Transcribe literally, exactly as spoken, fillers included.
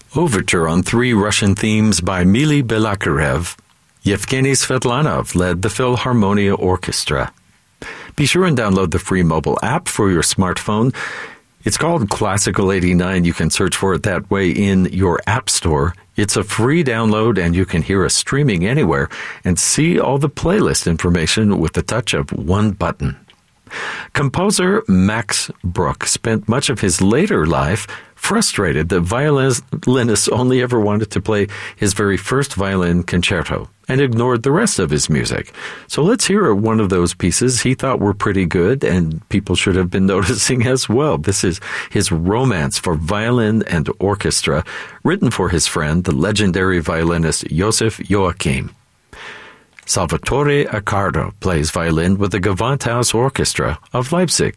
Overture on three Russian themes by Mily Balakirev. Yevgeny Svetlanov led the Philharmonia Orchestra. Be sure and download the free mobile app for your smartphone. It's called Classical eighty-nine. You can search for it that way in your app store. It's a free download, and you can hear us streaming anywhere and see all the playlist information with the touch of one button. Composer Max Bruch spent much of his later life frustrated that violinists only ever wanted to play his very first violin concerto and ignored the rest of his music. So let's hear one of those pieces he thought were pretty good and people should have been noticing as well. This is his Romance for Violin and Orchestra, written for his friend, the legendary violinist Joseph Joachim. Salvatore Accardo plays violin with the Gewandhaus Orchestra of Leipzig.